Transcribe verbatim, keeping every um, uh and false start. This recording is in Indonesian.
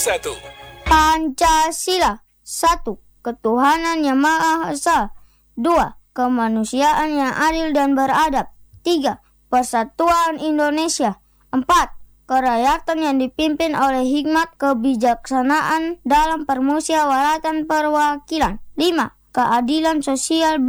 satu. Pancasila. Satu. Ketuhanan yang Maha Esa. Dua. Kemanusiaan yang adil dan beradab. Tiga. Persatuan Indonesia. Empat. Kerakyatan yang dipimpin oleh hikmat kebijaksanaan dalam permusyawaratan perwakilan. Lima. Keadilan sosial